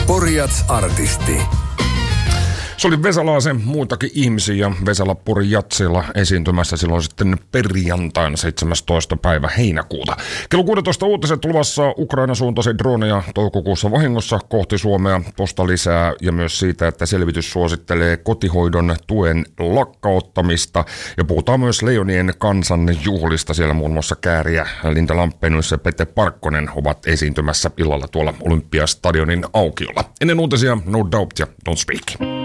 Porijats artisti. Se oli Vesalaasen muitakin ihmisiä Vesala Porijatsilla esiintymässä silloin sitten perjantaina 17. päivä heinäkuuta. Kello 16 uutiset luvassa Ukraina-suuntaisia droneja toukokuussa vahingossa kohti Suomea. Tosta lisää ja myös siitä, että selvitys suosittelee kotihoidon tuen lakkauttamista. Ja puhutaan myös Leijonien kansanjuhlista. Siellä muun muassa Kääriä, Linda Lampenius ja Pete Parkkonen ovat esiintymässä illalla tuolla Olympiastadionin aukiolla. Ennen uutisia No Doubt ja Don't Speak.